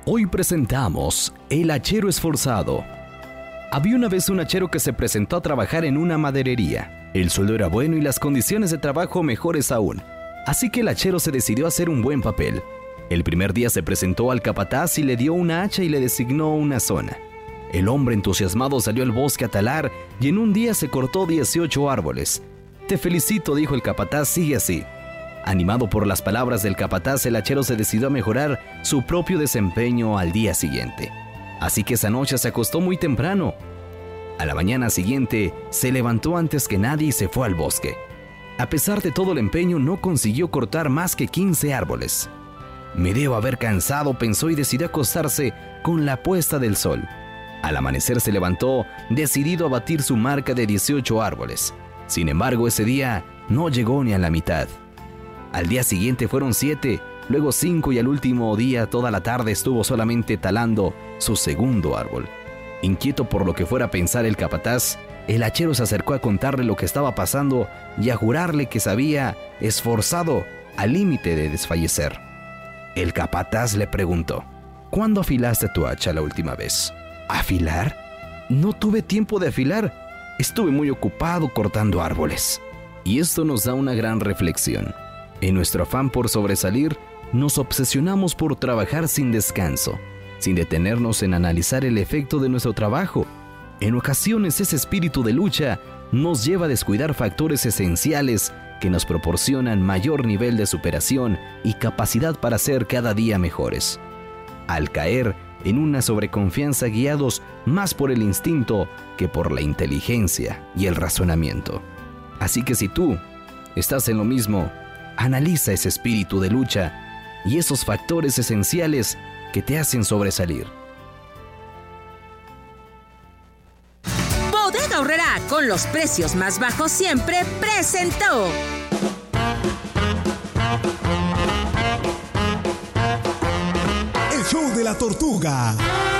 Hoy presentamos El hachero esforzado. Había una vez un hachero que se presentó a trabajar en una maderería. El sueldo era bueno y las condiciones de trabajo mejores aún. Así que el hachero se decidió a hacer un buen papel. El primer día se presentó al capataz y le dio una hacha y le designó una zona. El hombre entusiasmado salió al bosque a talar y en un día se cortó 18 árboles. «Te felicito», dijo el capataz, «sigue así». Animado por las palabras del capataz, el hachero se decidió a mejorar su propio desempeño al día siguiente. Así que esa noche se acostó muy temprano. A la mañana siguiente, se levantó antes que nadie y se fue al bosque. A pesar de todo el empeño, no consiguió cortar más que 15 árboles. «Me debo haber cansado», pensó y decidió acostarse con la puesta del sol. Al amanecer se levantó, decidido a batir su marca de 18 árboles. Sin embargo, ese día no llegó ni a la mitad. Al día siguiente fueron 7, luego 5 y al último día toda la tarde estuvo solamente talando su segundo árbol. Inquieto por lo que fuera a pensar el capataz, el hachero se acercó a contarle lo que estaba pasando y a jurarle que se había esforzado al límite de desfallecer. El capataz le preguntó: «¿Cuándo afilaste tu hacha la última vez?» «¿Afilar? No tuve tiempo de afilar. Estuve muy ocupado cortando árboles». Y esto nos da una gran reflexión. En nuestro afán por sobresalir, nos obsesionamos por trabajar sin descanso, sin detenernos en analizar el efecto de nuestro trabajo. En ocasiones ese espíritu de lucha nos lleva a descuidar factores esenciales que nos proporcionan mayor nivel de superación y capacidad para ser cada día mejores. Al caer en una sobreconfianza guiados más por el instinto que por la inteligencia y el razonamiento. Así que si tú estás en lo mismo, analiza ese espíritu de lucha y esos factores esenciales que te hacen sobresalir. Bodega Aurrerá, con los precios más bajos siempre, presentó El show de la tortuga.